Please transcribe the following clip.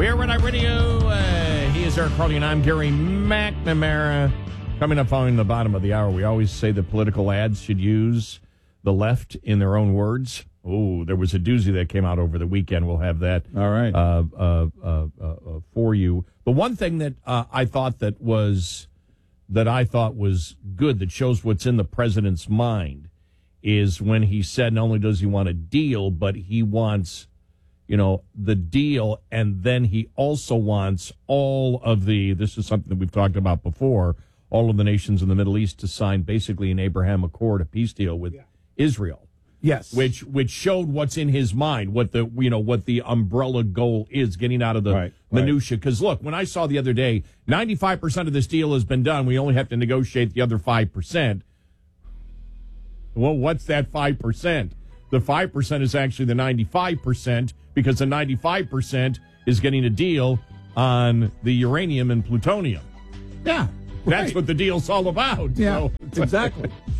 We're Red Eye Radio. He is Eric Carly, and I'm Gary McNamara. Coming up following the bottom of the hour, we always say that political ads should use the left in their own words. Oh, there was a doozy that came out over the weekend. We'll have that all right for you. The one thing that I thought was good, that shows what's in the president's mind, is when he said not only does he want a deal, but he wants, the deal, and then he also wants this is something that we've talked about before, all of the nations in the Middle East to sign basically an Abraham Accord, a peace deal with Israel. Yes, which showed what's in his mind, what the umbrella goal is, getting out of the minutia. Because look, when I saw the other day, 95% of this deal has been done. We only have to negotiate the other 5%. Well, what's that 5%? The 5% is actually the 95%, because the 95% is getting a deal on the uranium and plutonium. Yeah. That's what the deal's all about. Yeah, so, exactly.